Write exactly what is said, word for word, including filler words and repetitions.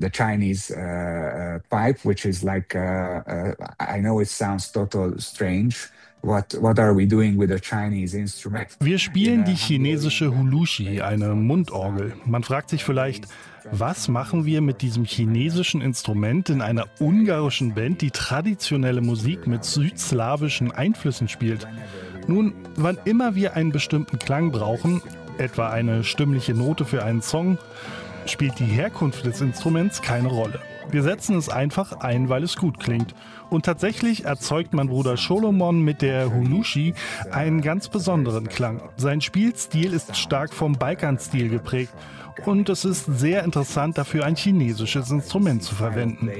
the Chinese uh, uh, pipe, which is like, uh, uh, I know it sounds total strange. What, what are we doing with a Chinese instrument? Wir spielen die chinesische Hulushi, eine Mundorgel. Man fragt sich vielleicht, was machen wir mit diesem chinesischen Instrument in einer ungarischen Band, die traditionelle Musik mit südslawischen Einflüssen spielt? Nun, wann immer wir einen bestimmten Klang brauchen, etwa eine stimmliche Note für einen Song, spielt die Herkunft des Instruments keine Rolle. Wir setzen es einfach ein, weil es gut klingt. Und tatsächlich erzeugt mein Bruder Solomon mit der Hulushi einen ganz besonderen Klang. Sein Spielstil ist stark vom Balkan-Stil geprägt und es ist sehr interessant, dafür ein chinesisches Instrument zu verwenden.